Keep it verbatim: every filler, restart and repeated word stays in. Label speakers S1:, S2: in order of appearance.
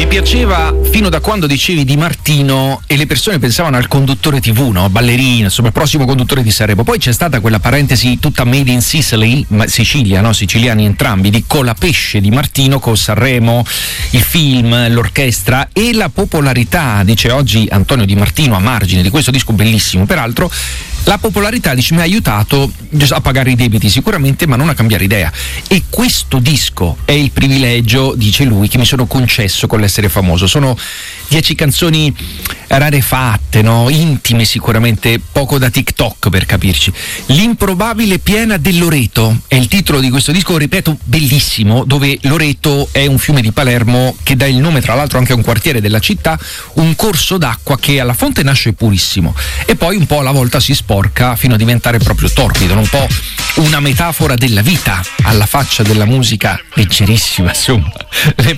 S1: piaceva fino da quando dicevi Di Martino e le persone pensavano al conduttore tivù, no? Ballerino, insomma, il prossimo conduttore di Sanremo. Poi c'è stata quella parentesi tutta made in Sicily, ma Sicilia, no? Siciliani entrambi, di Colapesce Di Martino con Sanremo, il film, l'orchestra e la popolarità, dice oggi Antonio Di Martino a margine di questo disco bellissimo, peraltro. La popolarità, dice, mi ha aiutato a pagare i debiti sicuramente, ma non a cambiare idea. E questo disco è il privilegio, dice lui, che mi sono concesso con l'essere famoso. Sono dieci canzoni rarefatte, no? Intime sicuramente, poco da TikTok per capirci. L'improbabile piena del Loreto è il titolo di questo disco, ripeto, bellissimo, dove Loreto è un fiume di Palermo che dà il nome tra l'altro anche a un quartiere della città, un corso d'acqua che alla fonte nasce purissimo e poi un po' alla volta si sporca fino a diventare proprio torbido, un po' una metafora della vita alla faccia della musica leggerissima, insomma. Le